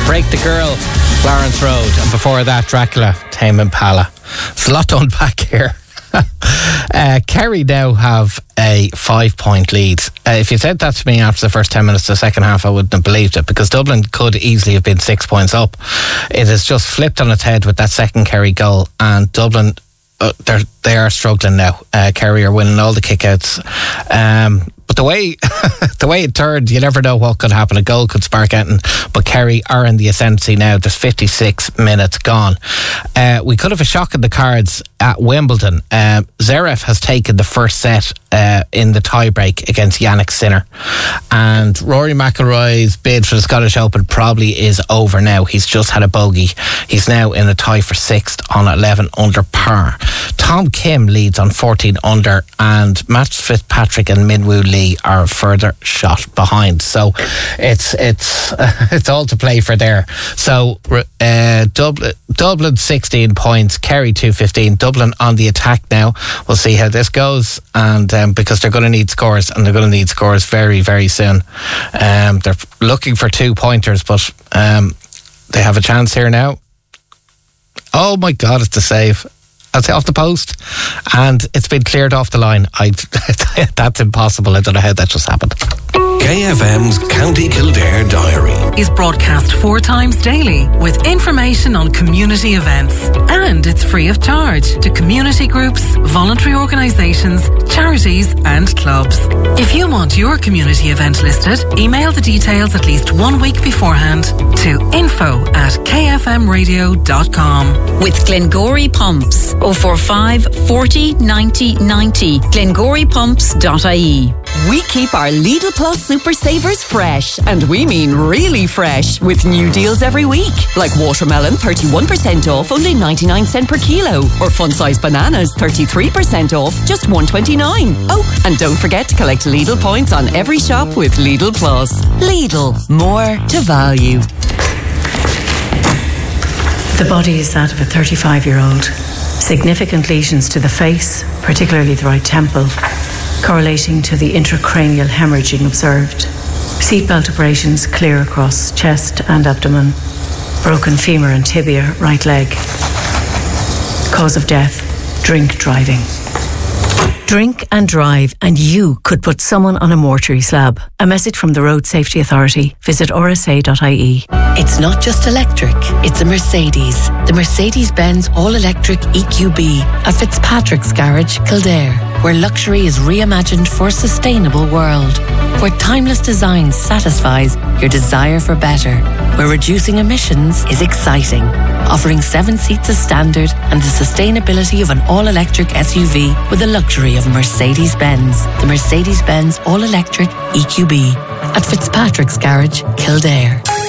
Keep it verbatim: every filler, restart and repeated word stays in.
Break the Girl, Lawrence Road. And before that, Dracula, Tame Impala. There's a lot to unpack here. uh, Kerry now have a five point lead. Uh, if you said that to me after the first ten minutes of the second half, I wouldn't have believed it, because Dublin could easily have been six points up. It has just flipped on its head with that second Kerry goal, and Dublin, uh, they're, they are struggling now. Uh, Kerry are winning all the kickouts. Um, But the way the way it turned, you never know what could happen. A goal could spark anything. But Kerry are in the ascendancy now. There's fifty-six minutes gone. Uh, we could have a shock in the cards at Wimbledon. Uh, Zverev has taken the first set uh, in the tie-break against Yannick Sinner. And Rory McIlroy's bid for the Scottish Open probably is over now. He's just had a bogey. He's now in a tie for sixth on eleven under par. Tom Kim leads on fourteen under, and Matt Fitzpatrick and Minwoo Lee are a further shot behind. So it's it's uh, it's all to play for there. So uh, Dublin, Dublin sixteen points, Kerry two fifteen. Dublin on the attack now. We'll see how this goes, and um, because they're going to need scores, and they're going to need scores very very soon. Um, they're looking for two pointers, but um, they have a chance here now. Oh my God, it's a save. That's off the post, and it's been cleared off the line. I that's impossible. I don't know how that just happened. K F M's County Kildare Diary is broadcast four times daily with information on community events, and it's free of charge to community groups, voluntary organisations, charities and clubs. If you want your community event listed, email the details at least one week beforehand to info at k f m radio dot com. With Glengory Pumps, oh four five, forty, ninety, ninety, glengory pumps dot I E. We keep our Lidl Plus Super Savers fresh, and we mean really fresh, with new deals every week. Like watermelon, thirty-one percent off, only ninety-nine cents per kilo. Or fun-sized bananas, thirty-three percent off, just one twenty-nine. Oh, and don't forget to collect Lidl points on every shop with Lidl Plus. Lidl, more to value. The body is that of a thirty-five-year-old. Significant lesions to the face, particularly the right temple, correlating to the intracranial hemorrhaging observed. Seatbelt abrasions clear across chest and abdomen. Broken femur and tibia, right leg. Cause of death, drink driving. Drink and drive, and you could put someone on a mortuary slab. A message from the Road Safety Authority. Visit r s a dot I E. It's not just electric, it's a Mercedes. The Mercedes-Benz all-electric E Q B at Fitzpatrick's Garage, Kildare, where luxury is reimagined for a sustainable world, where timeless design satisfies your desire for better, where reducing emissions is exciting, offering seven seats as standard and the sustainability of an all-electric S U V with the luxury of Mercedes-Benz. The Mercedes-Benz all-electric E Q B at Fitzpatrick's Garage, Kildare.